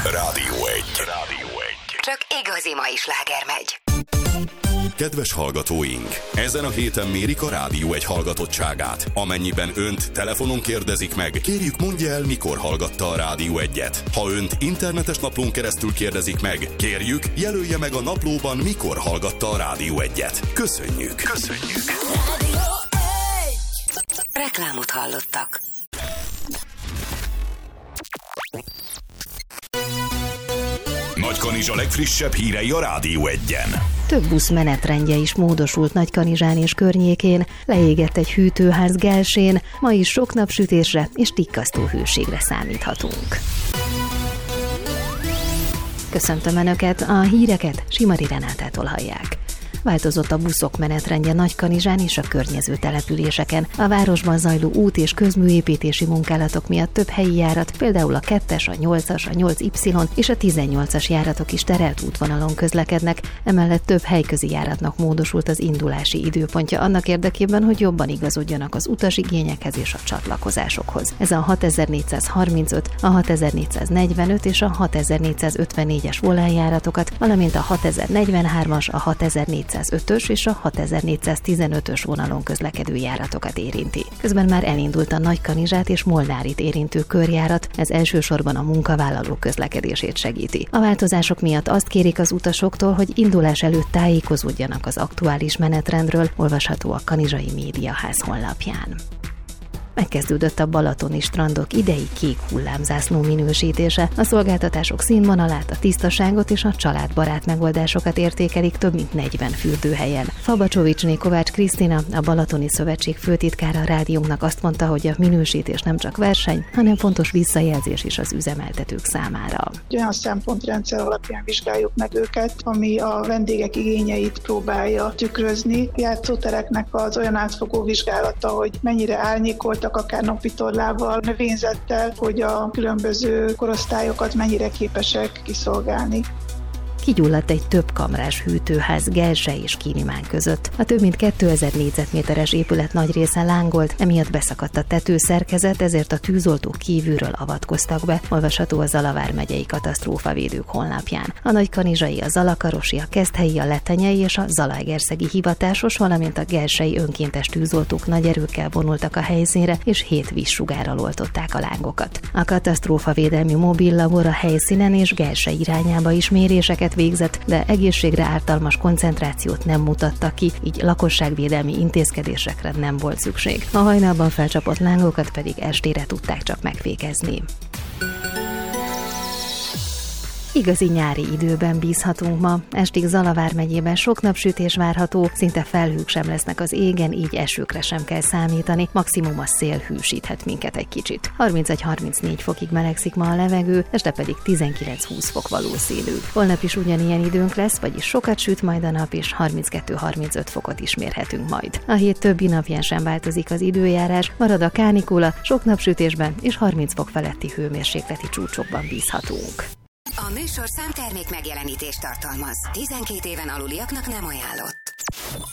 Rádió 1. Csak igazi mai sláger megy. Kedves hallgatóink! Ezen a héten mérik a Rádió 1 hallgatottságát. Amennyiben önt telefonon kérdezik meg, kérjük mondja el, mikor hallgatta a Rádió 1-et. Ha önt internetes naplón keresztül kérdezik meg, kérjük, jelölje meg a naplóban, mikor hallgatta a Rádió 1-et. Köszönjük! Rádió 1. Reklámot hallottak. Nagykanizsa legfrissebb hírei a Rádió 1-en. Több busz menetrendje is módosult Nagykanizsán és környékén, leégett egy hűtőház Gelsén, ma is sok napsütésre és tikkasztó hőségre számíthatunk. Köszöntöm Önöket, a híreket Simari Renátától hallják. Változott a buszok menetrendje Nagykanizsán és a környező településeken. A városban zajló út- és közműépítési munkálatok miatt több helyi járat, például a 2-es, a 8-as, a 8Y és a 18-as járatok is terelt útvonalon közlekednek, emellett több helyközi járatnak módosult az indulási időpontja annak érdekében, hogy jobban igazodjanak az utasigényekhez és a csatlakozásokhoz. Ez a 6435, a 6445 és a 6454-es volánjáratokat, valamint a 6043-as, a 6405-ös és a 6415-ös vonalon közlekedő járatokat érinti. Közben már elindult a Nagykanizsát és Molnárit érintő körjárat, ez elsősorban a munkavállalók közlekedését segíti. A változások miatt azt kérik az utasoktól, hogy indulás előtt tájékozódjanak az aktuális menetrendről, olvasható a Kanizsai Médiaház honlapján. Megkezdődött a balatoni strandok idei kék hullámzászló minősítése. A szolgáltatások színvonalát, a tisztaságot és a családbarát megoldásokat értékelik több mint 40 fürdőhelyen. Fabacsovicsné Kovács Krisztina, a Balatoni Szövetség főtitkára a rádiónknak azt mondta, hogy a minősítés nem csak verseny, hanem fontos visszajelzés is az üzemeltetők számára. Olyan szempontrendszer alapján vizsgáljuk meg őket, ami a vendégek igényeit próbálja tükrözni. Játszótereknek az olyan átfogó vizsgálata, hogy mennyire árnyékolt, akár napitorlával, növényzettel, hogy a különböző korosztályokat mennyire képesek kiszolgálni. Kigyulladt egy több kamrás hűtőház Gelse és Kínimán között. A több mint 2000 négyzetméteres épület nagy része lángolt, emiatt beszakadt a tetőszerkezet, ezért a tűzoltók kívülről avatkoztak be, olvasható a Zala vármegyei katasztrófavédők honlapján. A nagykanizsai, a zalakarosi, a keszthelyi, a letenyei és a zalaegerszegi hivatásos, valamint a gelsei önkéntes tűzoltók nagy erőkkel vonultak a helyszínre, és 7 vízsugárral oltották a lángokat. A katasztrófavédelmi mobillabor a helyszínen és Gelse irányába is méréseket végzett, de egészségre ártalmas koncentrációt nem mutattak ki, így lakosságvédelmi intézkedésekre nem volt szükség. A hajnalban felcsapott lángokat pedig estére tudták csak megfékezni. Igazi nyári időben bízhatunk ma. Estig Zala vármegyében sok napsütés várható, szinte felhők sem lesznek az égen, így esőkre sem kell számítani, maximum a szél hűsíthet minket egy kicsit. 31-34 fokig melegszik ma a levegő, este pedig 19-20 fok valószínű. Holnap is ugyanilyen időnk lesz, vagyis sokat süt majd a nap, és 32-35 fokot is mérhetünk majd. A hét többi napján sem változik az időjárás, marad a kánikula, sok napsütésben és 30 fok feletti hőmérsékleti csúcsokban bízhatunk. A műsorszám termék megjelenítést tartalmaz. 12 éven aluliaknak nem ajánlott.